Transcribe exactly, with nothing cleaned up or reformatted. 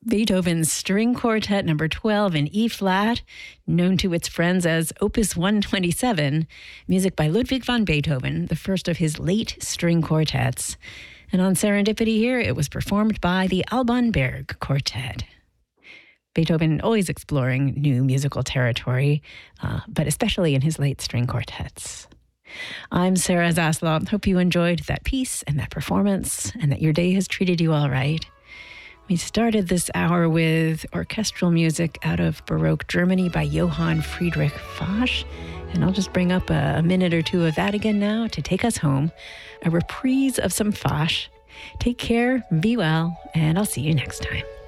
Beethoven's String Quartet number twelve in E-flat, known to its friends as Opus one twenty-seven, music by Ludwig van Beethoven, the first of his late string quartets. And on Serendipity here, it was performed by the Alban Berg Quartet. Beethoven always exploring new musical territory, uh, but especially in his late string quartets. I'm Sarah Zaslow. Hope you enjoyed that piece and that performance, and that your day has treated you all right. We started this hour with orchestral music out of Baroque Germany by Johann Friedrich Fasch. And I'll just bring up a, a minute or two of that again now to take us home. A reprise of some Fasch. Take care, be well, and I'll see you next time.